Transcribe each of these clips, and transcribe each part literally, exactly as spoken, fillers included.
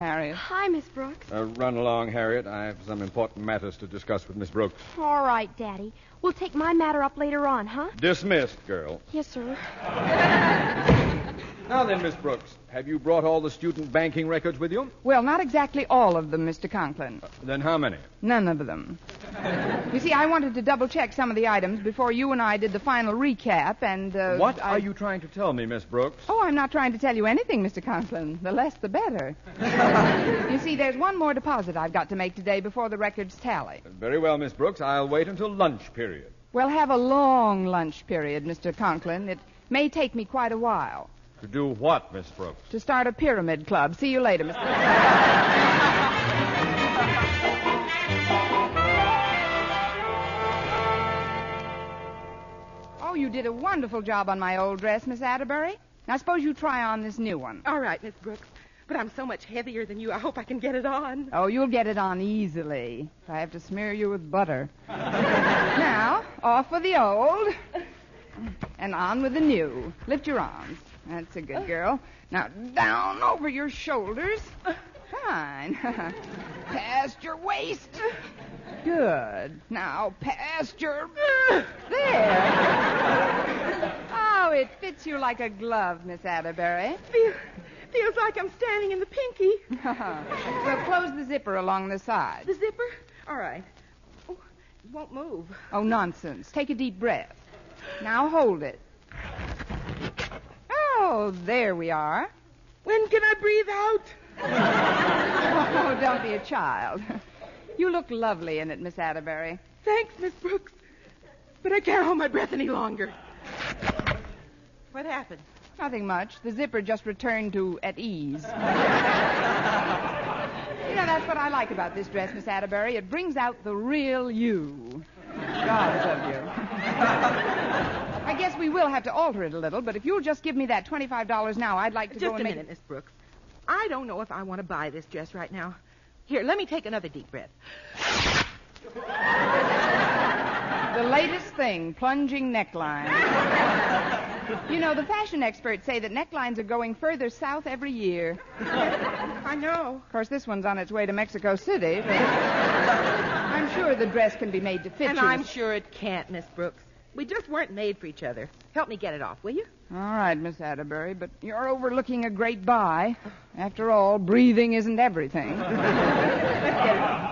Harriet. Hi, Miss Brooks. Uh, run along, Harriet. I have some important matters to discuss with Miss Brooks. All right, Daddy. We'll take my matter up later on, huh? Dismissed, girl. Yes, sir. Now then, Miss Brooks, have you brought all the student banking records with you? Well, not exactly all of them, Mister Conklin. Uh, then how many? None of them. You see, I wanted to double-check some of the items before you and I did the final recap, and... Uh, what I... are you trying to tell me, Miss Brooks? Oh, I'm not trying to tell you anything, Mister Conklin. The less, the better. You see, there's one more deposit I've got to make today before the records tally. Very well, Miss Brooks. I'll wait until lunch period. We'll have a long lunch period, Mister Conklin. It may take me quite a while. To do what, Miss Brooks? To start a pyramid club. See you later, Mister Oh, you did a wonderful job on my old dress, Miss Atterbury. Now, suppose you try on this new one. All right, Miss Brooks. But I'm so much heavier than you, I hope I can get it on. Oh, you'll get it on easily. I have to smear you with butter. Now, off with the old, and on with the new. Lift your arms. That's a good girl. Now, down over your shoulders. Fine. Past your waist. Good. Now, past your... There. Oh, it fits you like a glove, Miss Atterbury. Feel, feels like I'm standing in the pinky. Well, close the zipper along the side. The zipper? All right. Oh, it won't move. Oh, nonsense. Take a deep breath. Now hold it. Oh, there we are. When can I breathe out? Oh, don't be a child. You look lovely in it, Miss Atterbury. Thanks, Miss Brooks. But I can't hold my breath any longer. What happened? Nothing much. The zipper just returned to at ease. You know, that's what I like about this dress, Miss Atterbury. It brings out the real you. Gods of you. I guess we will have to alter it a little, but if you'll just give me that twenty-five dollars now, I'd like to Just go and a make... minute, Miss Brooks. I don't know if I want to buy this dress right now. Here, let me take another deep breath. The latest thing, plunging neckline. You know, the fashion experts say that necklines are going further south every year. I know. Of course, this one's on its way to Mexico City, but I'm sure the dress can be made to fit And you. I'm sure it can't, Miss Brooks. We just weren't made for each other. Help me get it off, will you? All right, Miss Atterbury, but you're overlooking a great buy. After all, breathing isn't everything. Let's get it off.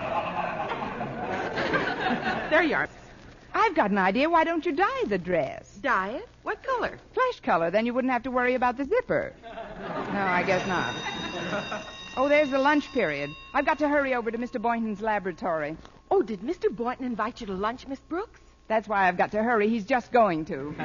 There you are. I've got an idea. Why don't you dye the dress? Dye it? What color? Flesh color. Then you wouldn't have to worry about the zipper. No, I guess not. Oh, there's the lunch period. I've got to hurry over to Mister Boynton's laboratory. Oh, did Mister Boynton invite you to lunch, Miss Brooks? That's why I've got to hurry. He's just going to.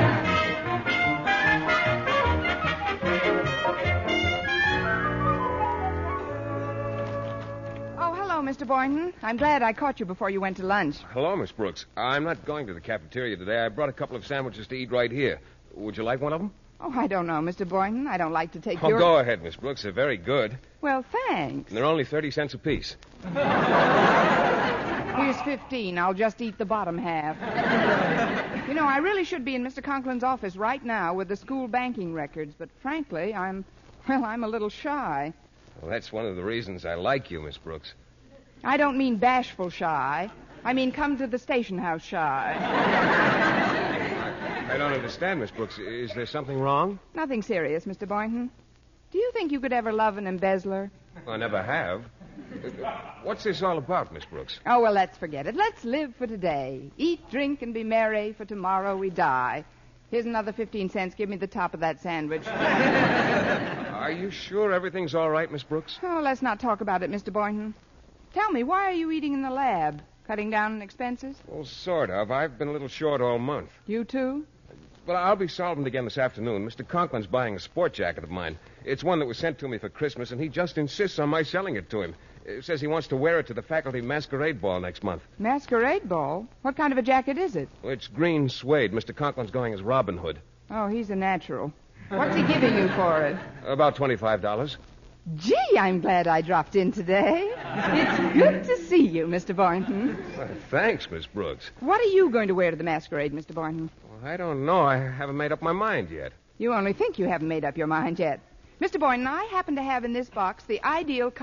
Oh, hello, Mister Boynton. I'm glad I caught you before you went to lunch. Hello, Miss Brooks. I'm not going to the cafeteria today. I brought a couple of sandwiches to eat right here. Would you like one of them? Oh, I don't know, Mister Boynton. I don't like to take Oh, your... go ahead, Miss Brooks. They're very good. Well, thanks. And they're only thirty cents apiece. Here's fifteen. I'll just eat the bottom half. You know, I really should be in Mister Conklin's office right now with the school banking records, but frankly, I'm, well, I'm a little shy. Well, that's one of the reasons I like you, Miss Brooks. I don't mean bashful shy. I mean come to the station house shy. I don't understand, Miss Brooks. Is there something wrong? Nothing serious, Mister Boynton. Do you think you could ever love an embezzler? I never have. What's this all about, Miss Brooks? Oh, well, let's forget it. Let's live for today. Eat, drink, and be merry, for tomorrow we die. Here's another fifteen cents. Give me the top of that sandwich. Are you sure everything's all right, Miss Brooks? Oh, let's not talk about it, Mister Boynton. Tell me, why are you eating in the lab? Cutting down on expenses? Well, sort of. I've been a little short all month. You too? But I'll be solvent again this afternoon. Mister Conklin's buying a sport jacket of mine. It's one that was sent to me for Christmas, and he just insists on my selling it to him. He says he wants to wear it to the faculty masquerade ball next month. Masquerade ball? What kind of a jacket is it? Well, it's green suede. Mister Conklin's going as Robin Hood. Oh, he's a natural. What's he giving you for it? About twenty-five dollars. Gee, I'm glad I dropped in today. It's good to see you, Mister Boynton. Well, thanks, Miss Brooks. What are you going to wear to the masquerade, Mister Boynton? Well, I don't know. I haven't made up my mind yet. You only think you haven't made up your mind yet. Mister Boynton, I happen to have in this box the ideal